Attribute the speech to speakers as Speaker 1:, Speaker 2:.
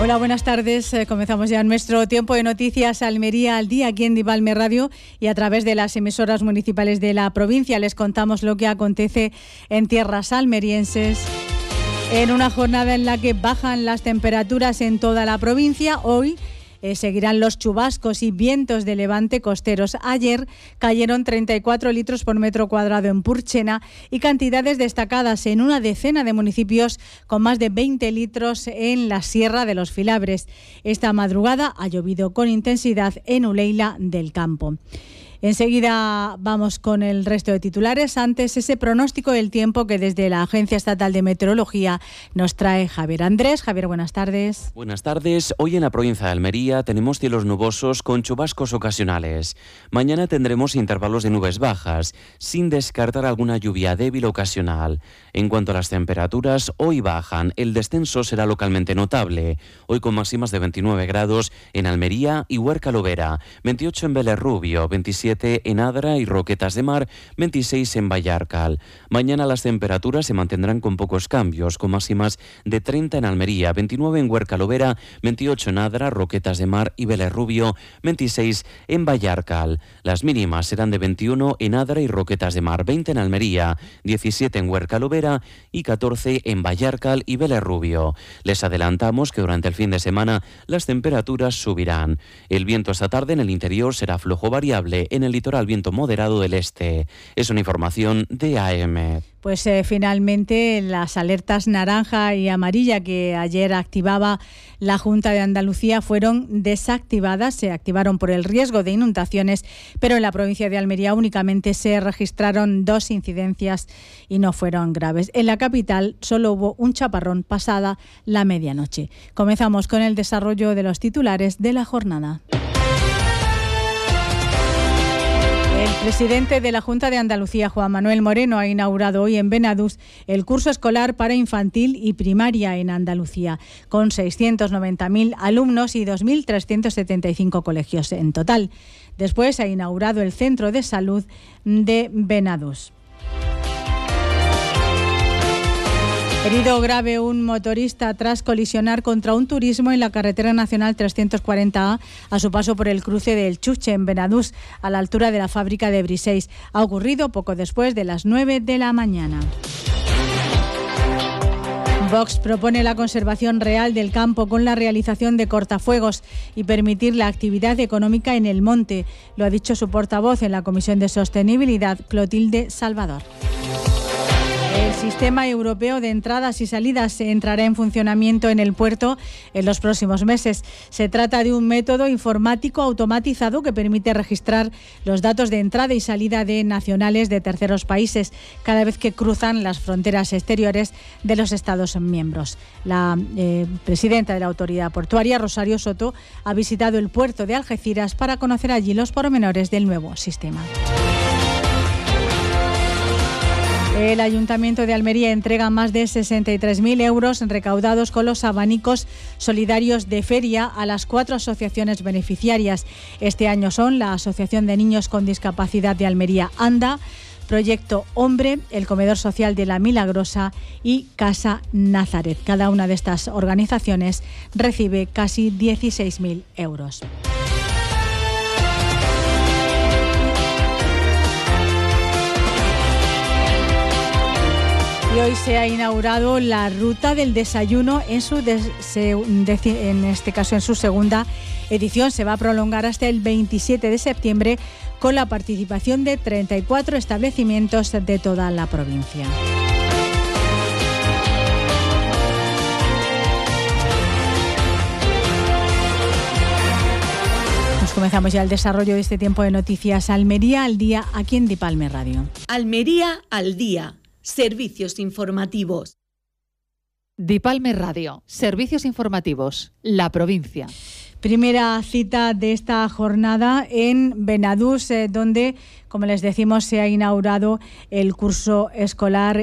Speaker 1: Hola, buenas tardes. Comenzamos ya nuestro tiempo de noticias Almería al día aquí en Dipalme Radio y a través de las emisoras municipales de la provincia. Les contamos lo que acontece en tierras almerienses en una jornada en la que bajan las temperaturas en toda la provincia. Hoy seguirán los chubascos y vientos de levante costeros. Ayer cayeron 34 litros por metro cuadrado en Purchena y cantidades destacadas en una decena de municipios con más de 20 litros en la Sierra de los Filabres. Esta madrugada ha llovido con intensidad en Uleila del Campo. Enseguida vamos con el resto de titulares. Antes, ese pronóstico del tiempo que desde la Agencia Estatal de Meteorología nos trae Javier Andrés. Javier, buenas tardes.
Speaker 2: Buenas tardes. Hoy en la provincia de Almería tenemos cielos nubosos con chubascos ocasionales. Mañana tendremos intervalos de nubes bajas, sin descartar alguna lluvia débil ocasional. En cuanto a las temperaturas, hoy bajan. El descenso será localmente notable. Hoy con máximas de 29 grados en Almería y Huerca Lovera, 28 en Belerrubio, 27 en Adra y Roquetas de Mar, 26 en Vallarcal. Mañana las temperaturas se mantendrán con pocos cambios, con máximas de 30 en Almería, 29 en Huerca Lovera, 28 en Adra, Roquetas de Mar y Belerrubio, 26 en Vallarcal. Las mínimas serán de 21 en Adra y Roquetas de Mar, 20 en Almería, 17 en Huerca Lovera y 14 en Vallarcal y Belerrubio. Les adelantamos que durante el fin de semana las temperaturas subirán. El viento esta tarde en el interior será flojo variable, en el litoral viento moderado del este. Es una información de AM.
Speaker 1: Pues finalmente las alertas naranja y amarilla que ayer activaba la Junta de Andalucía fueron desactivadas, se activaron por el riesgo de inundaciones, pero en la provincia de Almería únicamente se registraron 2 incidencias y no fueron graves. En la capital solo hubo un chaparrón pasada la medianoche. Comenzamos con el desarrollo de los titulares de la jornada. El presidente de la Junta de Andalucía, Juan Manuel Moreno, ha inaugurado hoy en Benadús el curso escolar para infantil y primaria en Andalucía, con 690.000 alumnos y 2.375 colegios en total. Después ha inaugurado el Centro de Salud de Benadús. Herido grave un motorista tras colisionar contra un turismo en la carretera nacional 340A a su paso por el cruce del Chuche en Benadús, a la altura de la fábrica de Briseis. Ha ocurrido poco después de las 9 de la mañana. Vox propone la conservación real del campo con la realización de cortafuegos y permitir la actividad económica en el monte. Lo ha dicho su portavoz en la Comisión de Sostenibilidad, Clotilde Salvador. El sistema europeo de entradas y salidas entrará en funcionamiento en el puerto en los próximos meses. Se trata de un método informático automatizado que permite registrar los datos de entrada y salida de nacionales de terceros países cada vez que cruzan las fronteras exteriores de los Estados miembros. La presidenta de la Autoridad Portuaria, Rosario Soto, ha visitado el puerto de Algeciras para conocer allí los pormenores del nuevo sistema. El Ayuntamiento de Almería entrega más de 63.000 euros recaudados con los abanicos solidarios de feria a las 4 asociaciones beneficiarias. Este año son la Asociación de Niños con Discapacidad de Almería, ANDA, Proyecto Hombre, el Comedor Social de la Milagrosa y Casa Nazaret. Cada una de estas organizaciones recibe casi 16.000 euros. Y hoy se ha inaugurado la Ruta del Desayuno en su segunda edición. Se va a prolongar hasta el 27 de septiembre con la participación de 34 establecimientos de toda la provincia. Comenzamos ya el desarrollo de este tiempo de noticias Almería al día aquí en Dipalme Radio.
Speaker 3: Almería al día. Servicios informativos.
Speaker 4: Dipalme Radio. Servicios informativos. La provincia.
Speaker 1: Primera cita de esta jornada en Benadús, donde, como les decimos, se ha inaugurado el curso escolar